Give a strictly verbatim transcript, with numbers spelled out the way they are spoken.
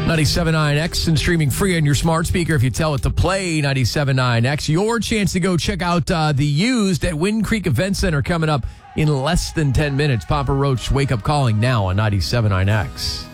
ninety-seven point nine X and streaming free on your smart speaker if you tell it to play ninety-seven point nine X. Your chance to go check out uh, The Used at Wind Creek Event Center coming up in less than ten minutes. Papa Roach, Wake Up Calling now on ninety-seven point nine X.